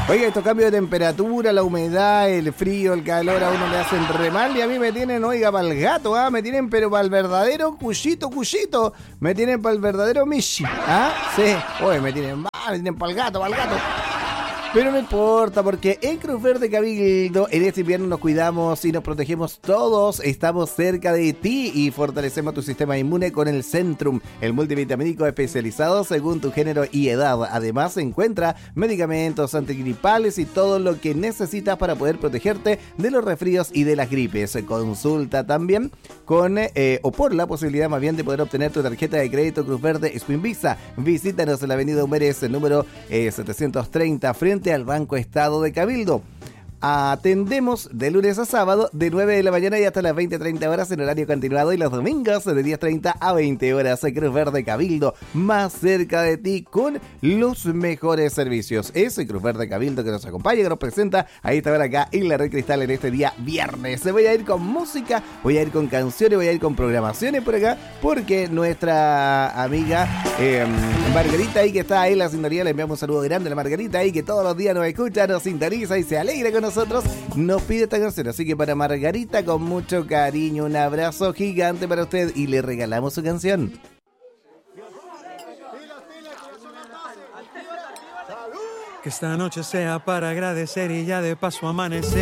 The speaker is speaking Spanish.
Oiga, estos cambios de temperatura, la humedad, el frío, el calor, a uno le hacen re mal y a mí me tienen, oiga, para el gato, me tienen, pero para el verdadero cuyito, me tienen para el verdadero Michi, sí, oye, me tienen para el gato, Pero no importa, porque en Cruz Verde Cabildo en este invierno nos cuidamos y nos protegemos todos. Estamos cerca de ti y fortalecemos tu sistema inmune con el Centrum, el multivitamínico especializado según tu género y edad. Además, se encuentra medicamentos antigripales y todo lo que necesitas para poder protegerte de los resfríos y de las gripes. Consulta también con o por la posibilidad más bien de poder obtener tu tarjeta de crédito Cruz Verde Spin Visa. Visítanos en la avenida Humberes, número 730, frente al Banco Estado de Cabildo. Atendemos de lunes a sábado de 9 de la mañana y hasta las 20:30 horas en horario continuado, y los domingos de 10:30 a 20 horas. Cruz Verde Cabildo, más cerca de ti con los mejores servicios. Es Cruz Verde Cabildo que nos acompaña, que nos presenta a esta hora acá en la Red Cristal en este día viernes. Voy a ir con música, voy a ir con canciones, voy a ir con programaciones por acá, porque nuestra amiga Margarita ahí, que está ahí en la sintonía, le enviamos un saludo grande a la Margarita ahí, que todos los días nos escucha, nos sintoniza y se alegra con nosotros, nos pide esta canción. Así que para Margarita, con mucho cariño, un abrazo gigante para usted y le regalamos su canción. Que esta noche sea para agradecer y ya de paso amanecer.